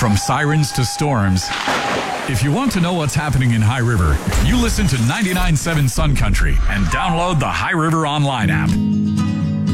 From sirens to storms, if you want to know what's happening in High River, you listen to 99.7 Sun Country and download the High River Online app.